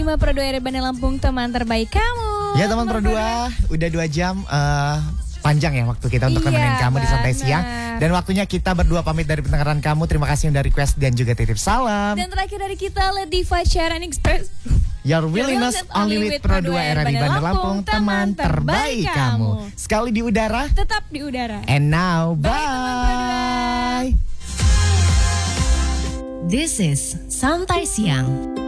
Pro 2 RRI Bandar Lampung, teman terbaik kamu. Ya teman Pro 2, udah 2 jam panjang ya waktu kita untuk nemenin kamu di Santai Siang. Dan waktunya kita berdua pamit dari pendengaran kamu. Terima kasih udah request dan juga titip salam. Dan terakhir dari kita, Let Diva Share and Express Your willingness only with Pro 2 RRI Bandar Lampung, teman terbaik kamu. Sekali di udara, tetap di udara. And now, bye. This is Santai Siang.